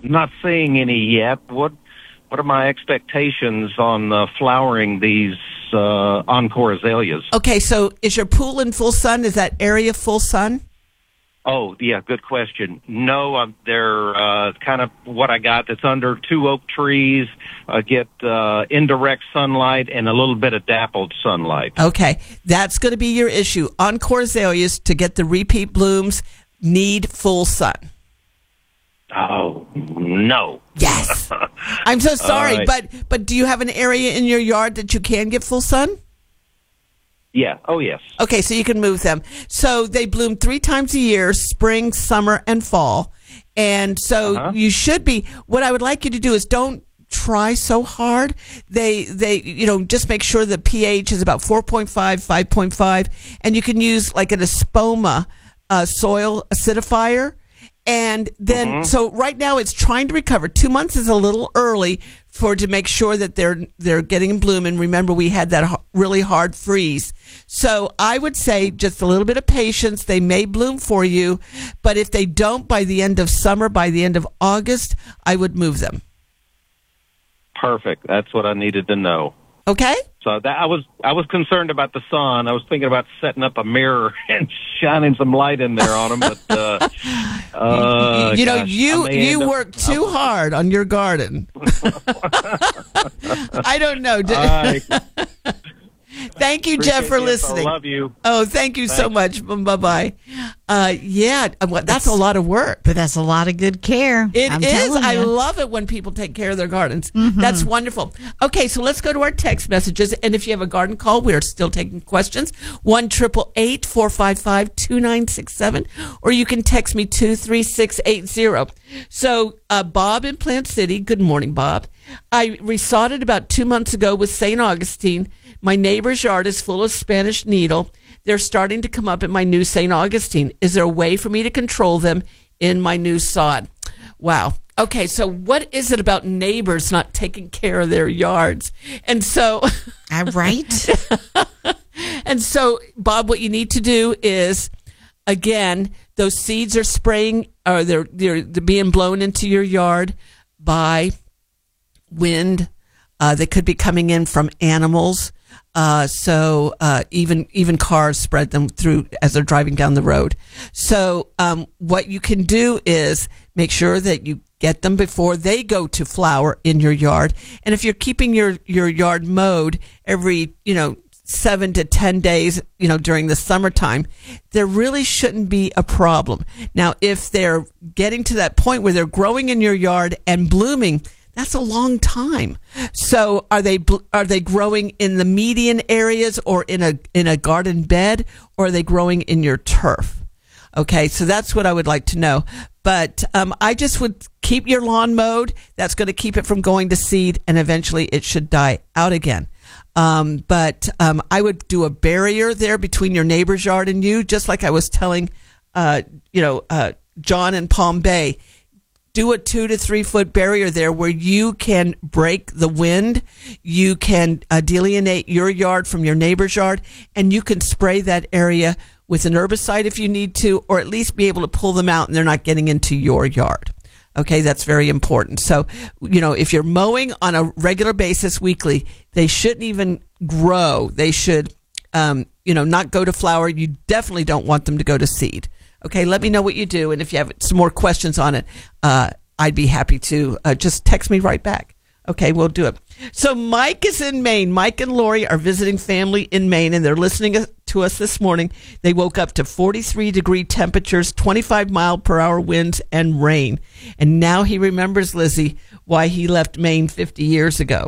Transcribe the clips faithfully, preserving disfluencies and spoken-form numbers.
not seeing any yet. What What are my expectations on uh, flowering these uh, Encore azaleas? Okay, so is your pool in full sun? Is that area full sun? Oh, yeah, good question. No, uh, they're uh, kind of what I got that's under two oak trees. I get uh, indirect sunlight and a little bit of dappled sunlight. Okay, that's going to be your issue. Encore azaleas, to get the repeat blooms, need full sun. Oh, no. Yes. I'm so sorry, right. but but do you have an area in your yard that you can get full sun? Yeah. Oh, yes. Okay, so you can move them. So they bloom three times a year, spring, summer, and fall. And so Uh-huh. you should be, what I would like you to do is don't try so hard. They, they, you know, just make sure the pH is about four point five, five point five, and you can use like an Espoma uh, soil acidifier. And then, Mm-hmm. so right now it's trying to recover. Two months is a little early for to make sure that they're they're getting in bloom. And remember, we had that h- really hard freeze. So I would say just a little bit of patience. They may bloom for you, but if they don't by the end of summer, by the end of August, I would move them. Perfect. That's what I needed to know. Okay? So that I was I was concerned about the sun. I was thinking about setting up a mirror and shining some light in there on them, but uh, uh, you know, gosh, you I may you end up- work too hard on your garden. I don't know. All right. Thank you, Jeff, Appreciate for the info. listening. Love you. Oh, thank you so much. Bye bye. Uh, yeah, well, that's a lot of work. But that's a lot of good care. It I'm is. telling I you. love it when people take care of their gardens. Mm-hmm. That's wonderful. Okay, so let's go to our text messages. And if you have a garden call, we are still taking questions. one triple eight, four five five, two nine six seven. Or you can text me two three six eight zero. So, uh, Bob in Plant City. Good morning, Bob. I resodded about two months ago with Saint Augustine. My neighbor's yard is full of Spanish needle. They're starting to come up in my new Saint Augustine. Is there a way for me to control them in my new sod? Wow. Okay, so what is it about neighbors not taking care of their yards? And so, Uh, right? and so, Bob, what you need to do is, again, those seeds are spraying, or they're they're, they're being blown into your yard by wind. Uh, they could be coming in from animals. Uh, so, uh, even, even cars spread them through as they're driving down the road. So, um, what you can do is make sure that you get them before they go to flower in your yard. And if you're keeping your, your yard mowed every, you know, seven to ten days, you know, during the summertime, there really shouldn't be a problem. Now, if they're getting to that point where they're growing in your yard and blooming, that's a long time. So are they are they growing in the median areas or in a in a garden bed, or are they growing in your turf? Okay, so that's what I would like to know. But um, I just would keep your lawn mowed. That's going to keep it from going to seed, and eventually it should die out again. Um, but um, I would do a barrier there between your neighbor's yard and you, just like I was telling, uh, you know, uh, John in Palm Bay. Do a two to three foot barrier there where you can break the wind. You can uh, delineate your yard from your neighbor's yard, and you can spray that area with an herbicide if you need to, or at least be able to pull them out and they're not getting into your yard. Okay, that's very important. So, you know, if you're mowing on a regular basis weekly, they shouldn't even grow. They should, um, you know, not go to flower. You definitely don't want them to go to seed. Okay, let me know what you do, and if you have some more questions on it, uh, I'd be happy to uh, just text me right back. Okay, we'll do it. So Mike is in Maine. Mike and Lori are visiting family in Maine, and they're listening to us this morning. They woke up to forty-three degree temperatures, twenty-five mile per hour winds, and rain. And now he remembers, Lizzie, why he left Maine fifty years ago.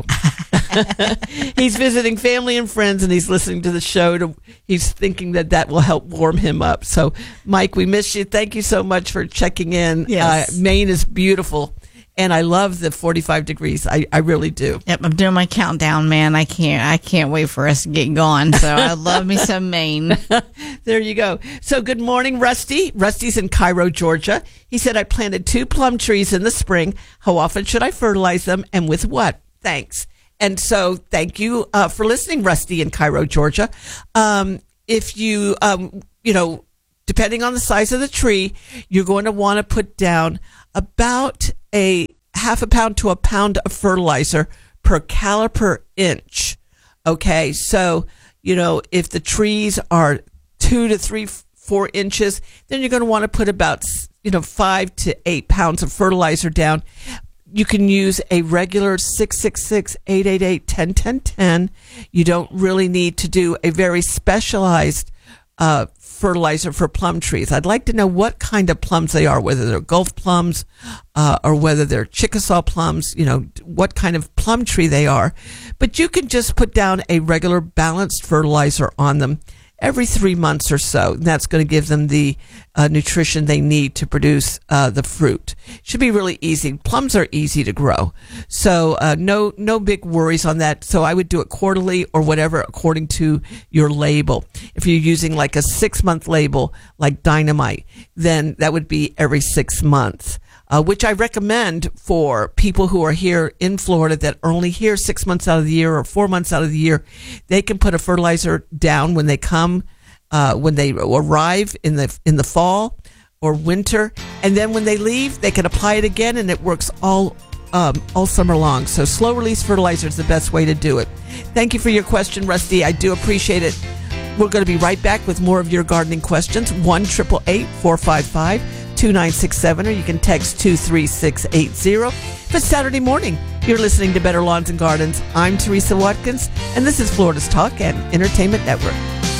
He's visiting family and friends, and he's listening to the show. To, he's thinking that that will help warm him up. So, Mike, we miss you. Thank you so much for checking in. Yes. Uh, Maine is beautiful, and I love the forty-five degrees. I, I really do. Yep, I'm doing my countdown, man. I can't I can't wait for us to get going. So I love me some Maine. There you go. So good morning, Rusty. Rusty's in Cairo, Georgia. He said, I planted two plum trees in the spring. How often should I fertilize them, and with what? Thanks. And so thank you uh, for listening, Rusty in Cairo, Georgia. Um, if you, um, you know, depending on the size of the tree, you're going to want to put down about a half a pound to a pound of fertilizer per caliper inch. Okay, so, you know, if the trees are two to three, four inches, then you're going to want to put about, you know, five to eight pounds of fertilizer down. You can use a regular six six six, eight eight eight, one zero one zero, one zero. You don't really need to do a very specialized uh, fertilizer for plum trees. I'd like to know what kind of plums they are, whether they're Gulf plums uh, or whether they're Chickasaw plums, you know, what kind of plum tree they are. But you can just put down a regular balanced fertilizer on them every three months or so. And that's going to give them the uh, nutrition they need to produce uh, the fruit. Should be really easy. Plums are easy to grow. So uh, no no big worries on that. So I would do it quarterly or whatever according to your label. If you're using like a six-month label like Dynamite, then that would be every six months. Uh, which I recommend for people who are here in Florida that are only here six months out of the year or four months out of the year. They can put a fertilizer down when they come, uh, when they arrive in the in the fall or winter, and then when they leave, they can apply it again, and it works all um, all summer long. So slow release fertilizer is the best way to do it. Thank you for your question, Rusty. I do appreciate it. We're going to be right back with more of your gardening questions. one eight eight eight, four five five, two nine six seven, or you can text two three six eight zero. If it's Saturday morning, you're listening to Better Lawns and Gardens. I'm Teresa Watkins, and this is Florida's Talk and Entertainment Network.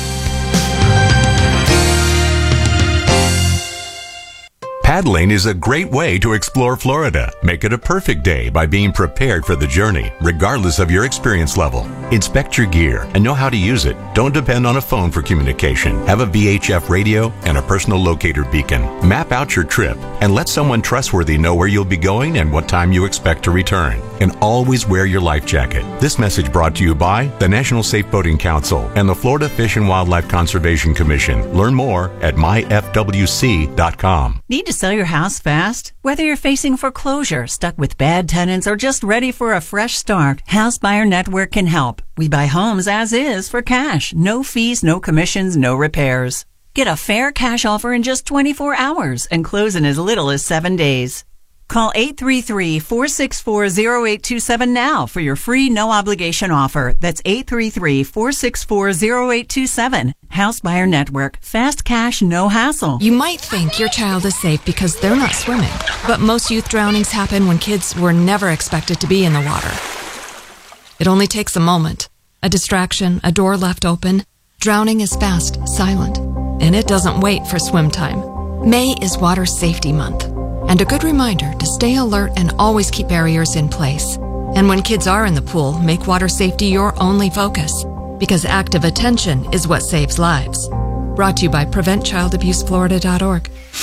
Paddling is a great way to explore Florida. Make it a perfect day by being prepared for the journey, regardless of your experience level. Inspect your gear and know how to use it. Don't depend on a phone for communication. Have a V H F radio and a personal locator beacon. Map out your trip and let someone trustworthy know where you'll be going and what time you expect to return. And always wear your life jacket. This message brought to you by the National Safe Boating Council and the Florida Fish and Wildlife Conservation Commission. Learn more at my f w c dot com. Need to sell your house fast? Whether you're facing foreclosure, stuck with bad tenants, or just ready for a fresh start, House Buyer Network can help. We buy homes as is for cash. No fees, no commissions, no repairs. Get a fair cash offer in just twenty-four hours and close in as little as seven days. Call eight three three, four six four, zero eight two seven now for your free no-obligation offer. That's eight three three, four six four, zero eight two seven. House Buyer Network. Fast cash, no hassle. You might think your child is safe because they're not swimming, but most youth drownings happen when kids were never expected to be in the water. It only takes a moment, a distraction, a door left open. Drowning is fast, silent, and it doesn't wait for swim time. May is Water Safety Month, and a good reminder to stay alert and always keep barriers in place. And when kids are in the pool, make water safety your only focus, because active attention is what saves lives. Brought to you by prevent child abuse florida dot org.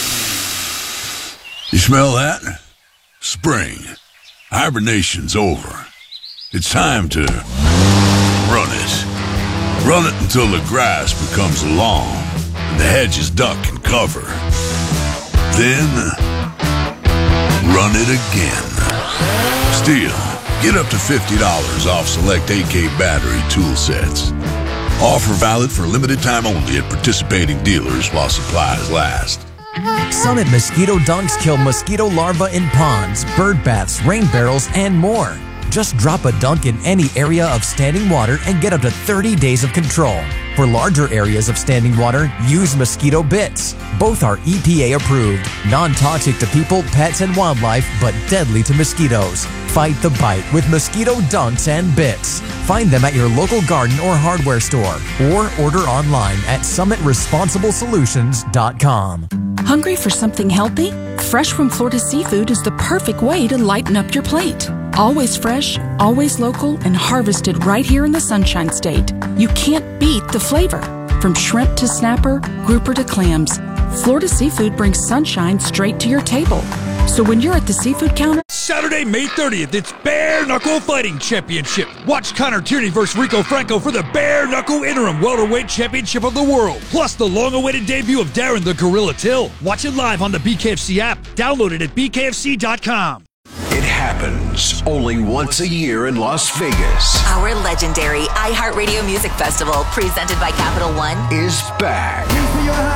You smell that? Spring. Hibernation's over. It's time to run it. Run it until the grass becomes long and the hedges duck and cover. Then run it again. Still, get up to fifty dollars off select A K battery tool sets. Offer valid for limited time only at participating dealers while supplies last. Summit Mosquito Dunks kill mosquito larvae in ponds, bird baths, rain barrels, and more. Just drop a dunk in any area of standing water and get up to thirty days of control. For larger areas of standing water, use Mosquito Bits. Both are E P A approved, non-toxic to people, pets, and wildlife, but deadly to mosquitoes. Fight the bite with Mosquito Dunks and Bits. Find them at your local garden or hardware store, or order online at summit responsible solutions dot com. Hungry for something healthy? Fresh from Florida Seafood is the perfect way to lighten up your plate. Always fresh, always local, and harvested right here in the Sunshine State. You can't beat the flavor. From shrimp to snapper, grouper to clams, Florida Seafood brings sunshine straight to your table. So when you're at the seafood counter... Saturday, May thirtieth, it's Bare Knuckle Fighting Championship. Watch Connor Tierney versus Rico Franco for the Bare Knuckle Interim Welterweight Championship of the World. Plus the long-awaited debut of Darren the Gorilla Till. Watch it live on the B K F C app. Download it at b k f c dot com. It happens only once a year in Las Vegas. Our legendary iHeartRadio Music Festival, presented by Capital One, is back.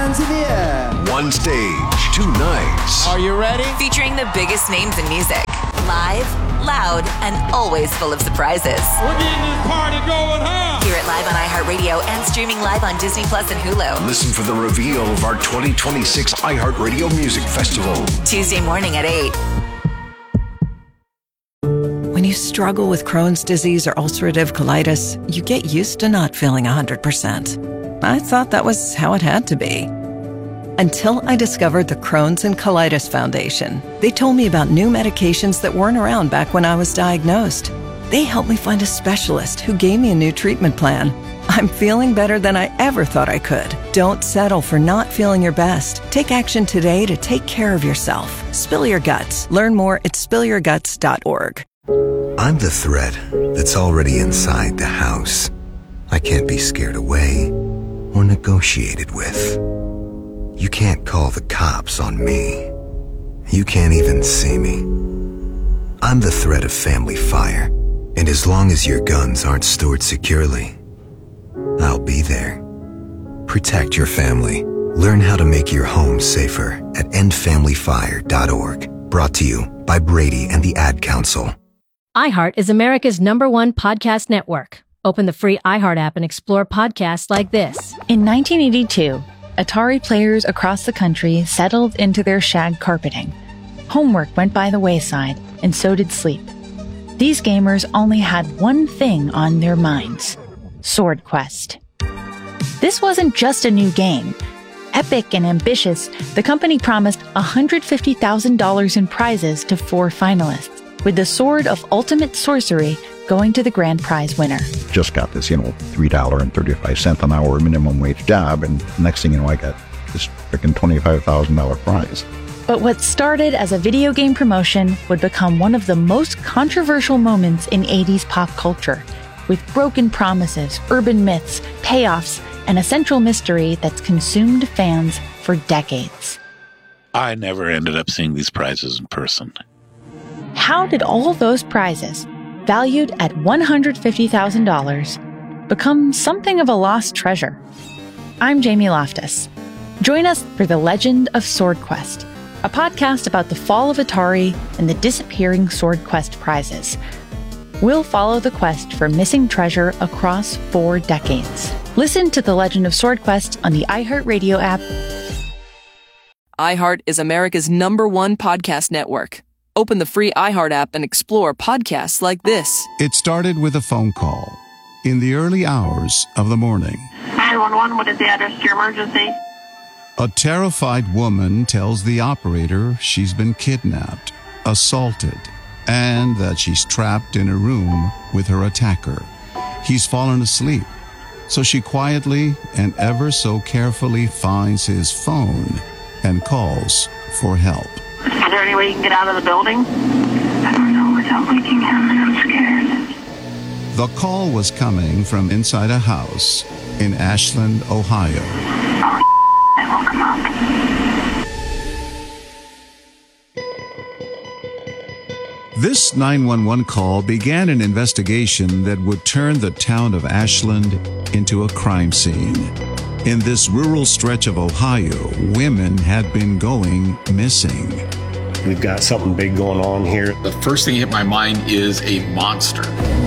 hands in the air. One stage, two nights. Are you ready? Featuring the biggest names in music. Live, loud, and always full of surprises. We're getting this party going, huh? Hear it live on iHeartRadio and streaming live on Disney Plus and Hulu. Listen for the reveal of our twenty twenty-six iHeartRadio Music Festival. Tuesday morning at eight. When you struggle with Crohn's disease or ulcerative colitis, you get used to not feeling one hundred percent. I thought that was how it had to be. Until I discovered the Crohn's and Colitis Foundation. They told me about new medications that weren't around back when I was diagnosed. They helped me find a specialist who gave me a new treatment plan. I'm feeling better than I ever thought I could. Don't settle for not feeling your best. Take action today to take care of yourself. Spill your guts. Learn more at spill your guts dot org. I'm the threat that's already inside the house. I can't be scared away or negotiated with. You can't call the cops on me. You can't even see me. I'm the threat of family fire, and as long as your guns aren't stored securely, I'll be there. Protect your family. Learn how to make your home safer at end family fire dot org. Brought to you by Brady and the Ad Council. iHeart is America's number one podcast network. Open the free iHeart app and explore podcasts like this. In nineteen eighty-two, Atari players across the country settled into their shag carpeting. Homework went by the wayside, and so did sleep. These gamers only had one thing on their minds: Sword Quest. This wasn't just a new game. Epic and ambitious, the company promised one hundred fifty thousand dollars in prizes to four finalists, with the Sword of Ultimate Sorcery going to the grand prize winner. Just got this, you know, three dollars and thirty-five cents an hour minimum wage job, and next thing you know, I got this freaking twenty-five thousand dollars prize. But what started as a video game promotion would become one of the most controversial moments in eighties pop culture, with broken promises, urban myths, payoffs, and a central mystery that's consumed fans for decades. I never ended up seeing these prizes in person. How did all those prizes, valued at one hundred fifty thousand dollars, become something of a lost treasure? I'm Jamie Loftus. Join us for The Legend of Sword Quest, a podcast about the fall of Atari and the disappearing Sword Quest prizes. We'll follow the quest for missing treasure across four decades. Listen to The Legend of Sword Quest on the iHeartRadio app. iHeart is America's number one podcast network. Open the free iHeart app and explore podcasts like this. It started with a phone call in the early hours of the morning. nine one one, what is the address to your emergency? A terrified woman tells the operator she's been kidnapped, assaulted, and that she's trapped in a room with her attacker. He's fallen asleep, so she quietly and ever so carefully finds his phone and calls for help. Is there any way you can get out of the building? I don't know without waking him. I'm scared. The call was coming from inside a house in Ashland, Ohio. Oh, I woke him up. This nine one one call began an investigation that would turn the town of Ashland into a crime scene. In this rural stretch of Ohio, women had been going missing. We've got something big going on here. The first thing that hit my mind is a monster.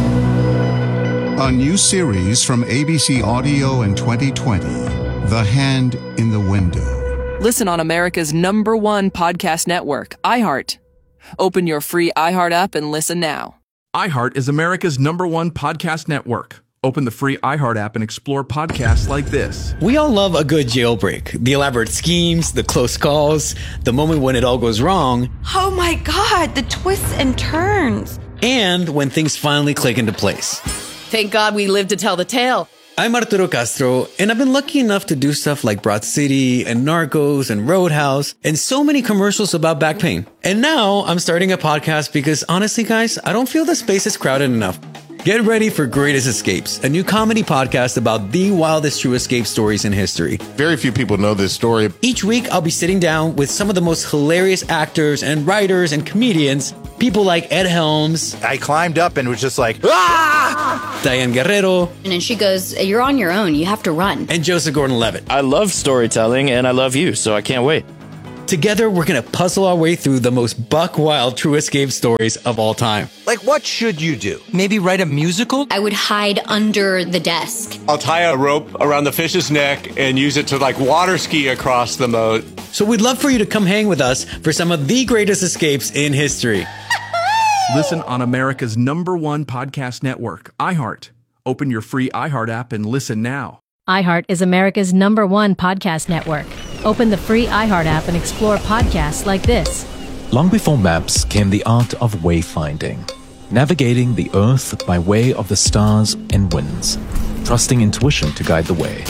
A new series from A B C Audio in twenty twenty, The Hand in the Window. Listen on America's number one podcast network, iHeart. Open your free iHeart app and listen now. iHeart is America's number one podcast network. Open the free iHeart app and explore podcasts like this. We all love a good jailbreak. The elaborate schemes, the close calls, the moment when it all goes wrong. Oh my God, the twists and turns. And when things finally click into place. Thank God we lived to tell the tale. I'm Arturo Castro, and I've been lucky enough to do stuff like Broad City and Narcos and Roadhouse and so many commercials about back pain. And now I'm starting a podcast because honestly, guys, I don't feel the space is crowded enough. Get ready for Greatest Escapes, a new comedy podcast about the wildest true escape stories in history. Very few people know this story. Each week, I'll be sitting down with some of the most hilarious actors and writers and comedians, people like Ed Helms. I climbed up and was just like, ah! Diane Guerrero. And then she goes, you're on your own, you have to run. And Joseph Gordon-Levitt. I love storytelling and I love you, so I can't wait. Together, we're going to puzzle our way through the most buck-wild true escape stories of all time. Like, what should you do? Maybe write a musical? I would hide under the desk. I'll tie a rope around the fish's neck and use it to, like, water ski across the moat. So we'd love for you to come hang with us for some of the greatest escapes in history. Listen on America's number one podcast network, iHeart. Open your free iHeart app and listen now. iHeart is America's number one podcast network. Open the free iHeart app and explore podcasts like this. Long before maps came the art of wayfinding, navigating the earth by way of the stars and winds, trusting intuition to guide the way.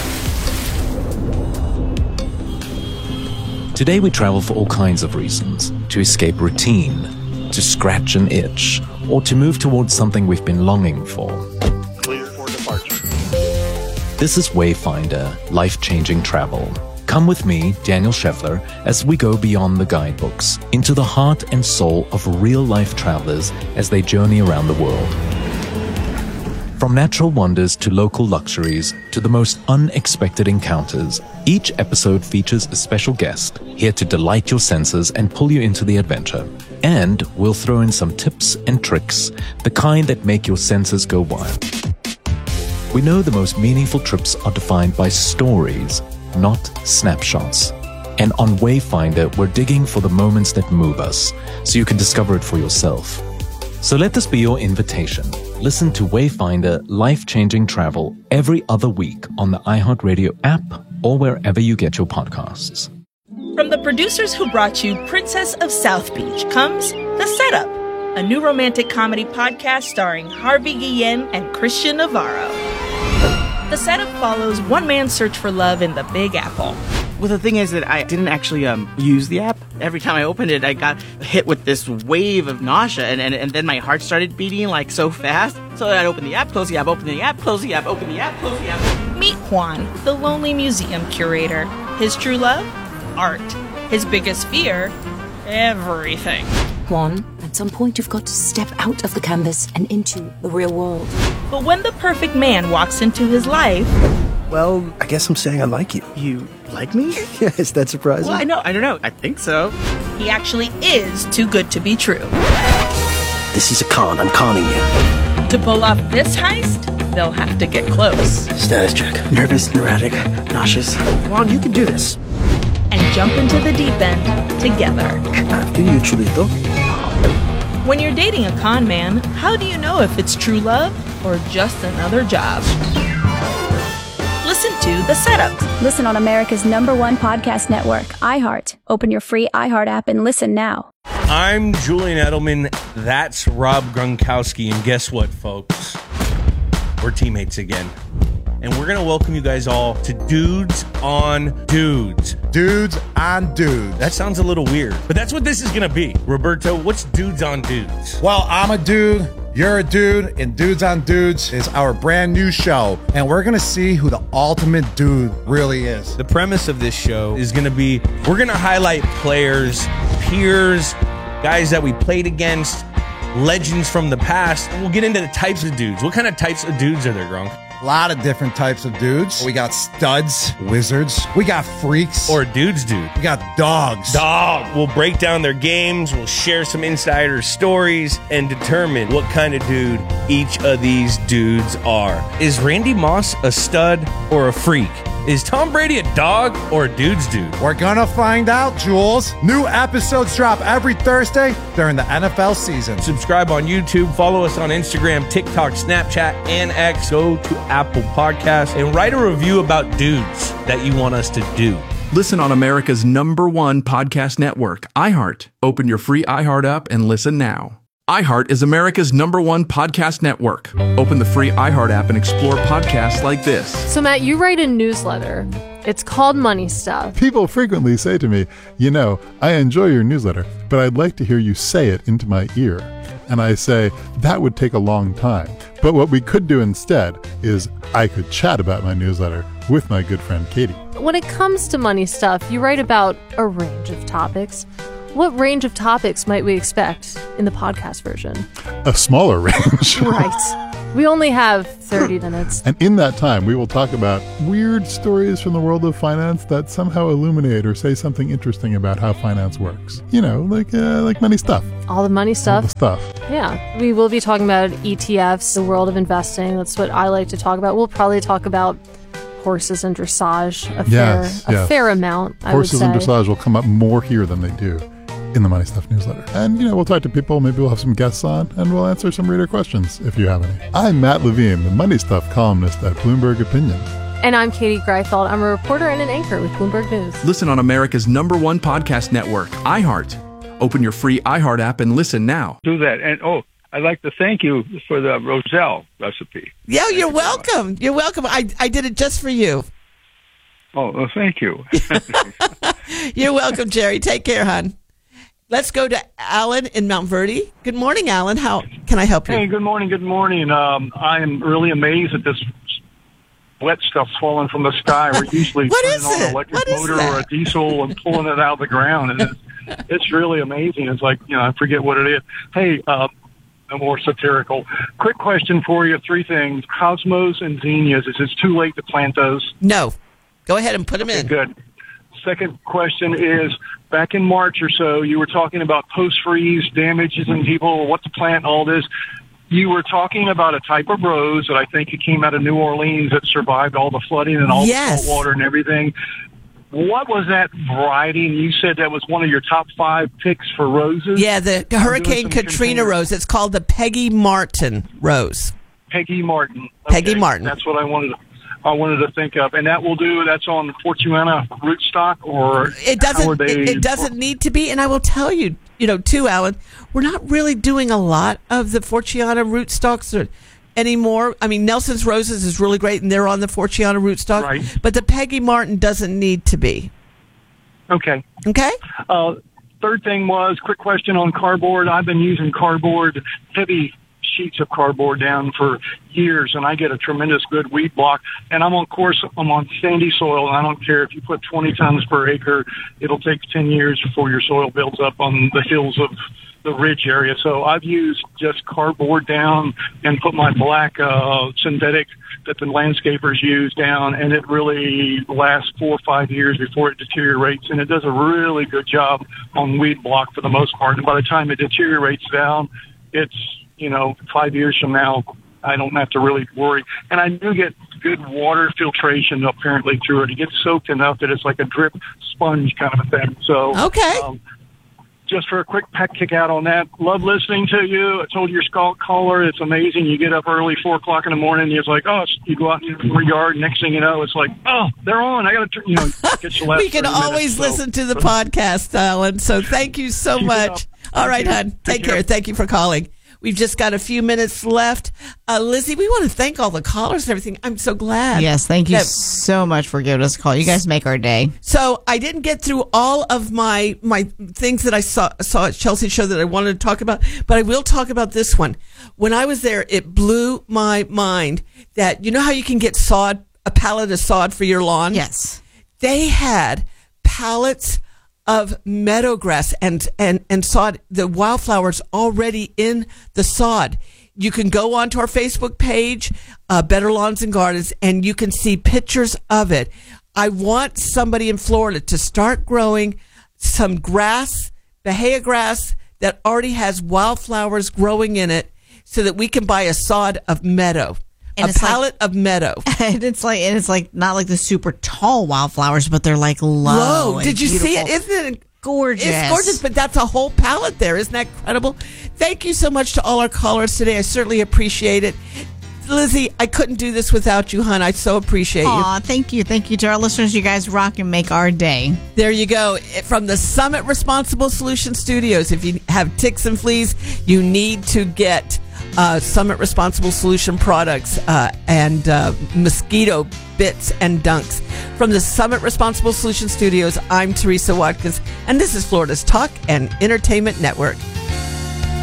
Today we travel for all kinds of reasons, to escape routine, to scratch an itch, or to move towards something we've been longing for. Clear for departure. This is Wayfinder, life-changing travel. Come with me, Daniel Scheffler, as we go beyond the guidebooks, into the heart and soul of real-life travelers as they journey around the world. From natural wonders to local luxuries to the most unexpected encounters, each episode features a special guest here to delight your senses and pull you into the adventure. And we'll throw in some tips and tricks, the kind that make your senses go wild. We know the most meaningful trips are defined by stories, not snapshots. And on Wayfinder, we're digging for the moments that move us, so you can discover it for yourself. So let this be your invitation. Listen to Wayfinder Life-Changing Travel every other week on the iHeartRadio app or wherever you get your podcasts. From the producers who brought you Princess of South Beach comes The Setup, a new romantic comedy podcast starring Harvey Guillen and Christian Navarro. The Setup follows one man's search for love in the Big Apple. Well, the thing is that I didn't actually um, use the app. Every time I opened it, I got hit with this wave of nausea, and, and, and then my heart started beating like so fast. So I'd open the app, close the app, open the app, close the app, open the app, close the app. Meet Juan, the lonely museum curator. His true love? Art. His biggest fear? Everything. Juan, at some point you've got to step out of the canvas and into the real world. But when the perfect man walks into his life... Well, I guess I'm saying I like you. You like me? Yeah, is that surprising? Well, I know, I don't know. I think so. He actually is too good to be true. This is a con. I'm conning you. To pull off this heist, they'll have to get close. Status check. Nervous, neurotic, nauseous. Juan, you can do this. And jump into the deep end together. After you, Chulito. When you're dating a con man, how do you know if it's true love or just another job? Listen to The Setup. Listen on America's number one podcast network, iHeart. Open your free iHeart app and listen now. I'm Julian Edelman. That's Rob Gronkowski. And guess what, folks? We're teammates again. And we're going to welcome you guys all to Dudes on Dudes. Dudes on Dudes. That sounds a little weird, but that's what this is going to be. Roberto, what's Dudes on Dudes? Well, I'm a dude. You're a dude, and Dudes on Dudes is our brand new show, and we're gonna see who the ultimate dude really is. The premise of this show is gonna be, we're gonna highlight players, peers, guys that we played against, legends from the past, and we'll get into the types of dudes. What kind of types of dudes are there, Gronk? A lot of different types of dudes. We got studs, wizards. We got freaks. Or dudes, dude. We got dogs. Dog. We'll break down their games. We'll share some insider stories and determine what kind of dude each of these dudes are. Is Randy Moss a stud or a freak? Is Tom Brady a dog or a dude's dude? We're gonna find out, Jules. New episodes drop every Thursday during the N F L season. Subscribe on YouTube, follow us on Instagram, TikTok, Snapchat, and X. Go to Apple Podcasts and write a review about dudes that you want us to do. Listen on America's number one podcast network, iHeart. Open your free iHeart app and listen now. iHeart is America's number one podcast network. Open the free iHeart app and explore podcasts like this. So, Matt, you write a newsletter. It's called Money Stuff. People frequently say to me, you know, I enjoy your newsletter, but I'd like to hear you say it into my ear. And I say, that would take a long time. But what we could do instead is I could chat about my newsletter with my good friend Katie. When it comes to money stuff, you write about a range of topics. What range of topics might we expect in the podcast version? A smaller range. Right. We only have thirty minutes. And in that time, we will talk about weird stories from the world of finance that somehow illuminate or say something interesting about how finance works. You know, like uh, like money stuff. All the money stuff. All the stuff. Yeah. We will be talking about E T Fs, the world of investing. That's what I like to talk about. We'll probably talk about horses and dressage a yes, fair, yes. a fair amount, I Horses would say. and dressage will come up more here than they do in the Money Stuff newsletter. And, you know, we'll talk to people, maybe we'll have some guests on, and we'll answer some reader questions if you have any. I'm Matt Levine, the Money Stuff columnist at Bloomberg Opinion. And I'm Katie Greifeld. I'm a reporter and an anchor with Bloomberg News. Listen on America's number one podcast network, iHeart. Open your free iHeart app and listen now. Do that. And, oh, I'd like to thank you for the Roselle recipe. Yeah, thank you're you welcome. You're welcome. I, I did it just for you. Oh, well, thank you. You're welcome, Jerry. Take care, hon. Let's go to Alan in Mount Verde. Good morning, Alan. How can I help you? Hey, good morning. Good morning. Um, I am really amazed at this wet stuff falling from the sky. We're usually what turning is on it? an electric What is motor that? or a diesel and pulling it out of the ground. And it's, it's really amazing. It's like, you know, I forget what it is. Hey, uh, no more satirical. Quick question for you. Three things. Cosmos and zinnias. Is it too late to plant those? No. Go ahead and put them okay, in. Good. Second question is, back in March or so, you were talking about post-freeze damages and people, what to plant, all this. You were talking about a type of rose that I think it came out of New Orleans that survived all the flooding and all Yes. the salt water and everything. What was that variety? And you said that was one of your top five picks for roses? Yeah, the Hurricane Katrina rose. It's called the Peggy Martin rose. Peggy Martin. Peggy Okay, Martin. That's what I wanted to I wanted to think of, and that will do. That's on Fortuna rootstock, or It how are doesn't. they? It, it doesn't need to be. And I will tell you, you know, too, Alan, we're not really doing a lot of the Fortuna rootstocks or anymore. I mean, Nelson's Roses is really great, and they're on the Fortuna rootstock. Right. But the Peggy Martin doesn't need to be. Okay. Okay. Uh, third thing was quick question on cardboard. I've been using cardboard, heavy sheets of cardboard down for years, and I get a tremendous good weed block. And I'm on course. I'm on sandy soil, and I don't care if you put twenty tons per acre. It'll take ten years before your soil builds up on the hills of the ridge area. So I've used just cardboard down and put my black uh, synthetic that the landscapers use down, and it really lasts four or five years before it deteriorates, and it does a really good job on weed block for the most part. And by the time it deteriorates down, it's, you know, five years from now, I don't have to really worry. And I do get good water filtration apparently through it. It gets soaked enough that it's like a drip sponge kind of a thing. So, okay. Um, just for a quick peck kick out on that, love listening to you. I told your skull caller, it's amazing. You get up early, four o'clock in the morning, and it's like, oh, you go out in your yard. Next thing you know, it's like, oh, they're on. I got to, you know, get your last We can thirty always minutes, listen so. to the podcast, Alan. So thank you so Keep it much. up. All right, Thank you. hon. Take Take care. care. Thank you for calling. We've just got a few minutes left. Uh, Lizzie, we want to thank all the callers and everything. I'm so glad. Yes, thank you that- so much for giving us a call. You guys make our day. So I didn't get through all of my my things that I saw saw at Chelsea Show that I wanted to talk about, but I will talk about this one. When I was there, it blew my mind that, you know how you can get sod, a pallet of sod for your lawn? Yes. They had pallets of meadowgrass and, and, and sod, the wildflowers already in the sod. You can go onto our Facebook page, uh, Better Lawns and Gardens, and you can see pictures of it. I want somebody in Florida to start growing some grass, Bahia grass, that already has wildflowers growing in it so that we can buy a sod of meadow. And a it's pallet like, of meadow. And it's like and it's like not like the super tall wildflowers, but they're like low. Low. and Did you see beautiful. it? Isn't it gorgeous? It's gorgeous, but that's a whole palette there. Isn't that incredible? Thank you so much to all our callers today. I certainly appreciate it. Lizzie, I couldn't do this without you, hon. I so appreciate Aw, you. thank you. Thank you to our listeners. You guys rock and make our day. There you go. From the Summit Responsible Solution Studios, if you have ticks and fleas, you need to get uh, Summit Responsible Solution products uh, and uh, mosquito bits and dunks. From the Summit Responsible Solutions Studios, I'm Teresa Watkins, and this is Florida's Talk and Entertainment Network.